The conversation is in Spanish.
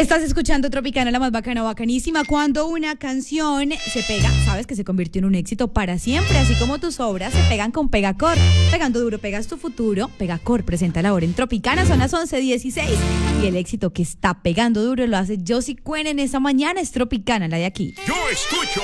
Estás escuchando Tropicana, la más bacana, bacanísima. Cuando una canción se pega, sabes que se convirtió en un éxito para siempre, así como tus obras se pegan con Pegacor. Pegando duro, pegas tu futuro. Pegacor presenta la hora en Tropicana, son las 11:16. Y el éxito que está pegando duro lo hace Josie Cuen en esta mañana. Es Tropicana, la de aquí. Yo escucho